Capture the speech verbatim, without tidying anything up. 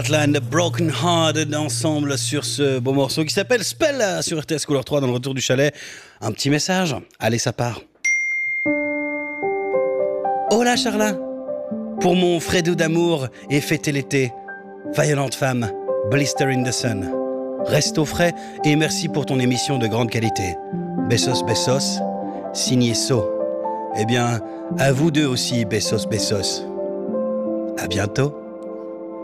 Heartland, Broken Hearted ensemble sur ce beau morceau qui s'appelle Spell sur R T S Couleur trois dans le retour du chalet. Un petit message, allez ça part. Oh là Charlin, pour mon Fredo d'amour et fêter l'été, Violente femme, Blister in the sun. Reste au frais et merci pour ton émission de grande qualité. Bessos Bessos, signé So. Eh bien, à vous deux aussi, Bessos Bessos. À bientôt.